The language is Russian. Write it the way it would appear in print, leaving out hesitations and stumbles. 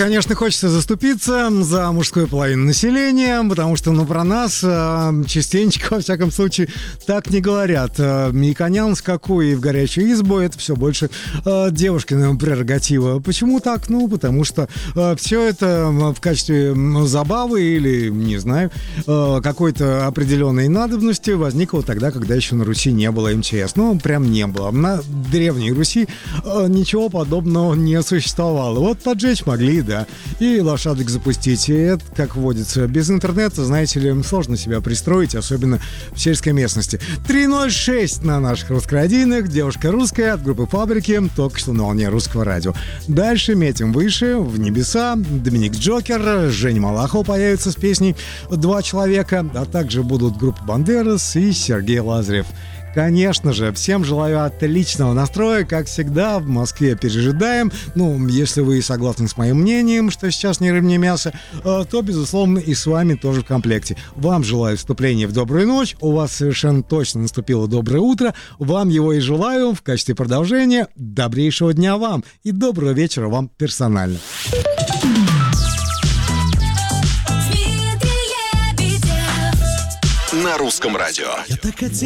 конечно, хочется заступиться за мужскую половину населения, потому что, про нас частенько, во всяком случае, так не говорят. И коня на скаку, и в горячую избу — это все больше девушкина прерогатива. Почему так? Потому что все это в качестве забавы или, не знаю, какой-то определенной надобности возникло тогда, когда еще на Руси не было МЧС. Прям не было. На Древней Руси ничего подобного не существовало. Вот поджечь могли, да, и лошадок запустить. И это, как водится, без интернета, знаете ли, сложно себя пристроить, особенно в сельской местности. 3:06 на наших русскородийных. Девушка русская от группы «Фабрики», только что на волне русского радио. Дальше метим выше, в небеса. Доминик Джокер, Женя Малахов появится с песней «Два человека», а также будут группа «Бандерас» и Сергей Лазарев. Конечно же, всем желаю отличного настроя, как всегда, в Москве пережидаем. Если вы согласны с моим мнением, что сейчас ни рыба, ни мясо, то, безусловно, и с вами тоже в комплекте. Вам желаю вступления в добрую ночь, у вас совершенно точно наступило доброе утро, вам его и желаю в качестве продолжения. Добрейшего дня вам и доброго вечера вам персонально. На русском радио.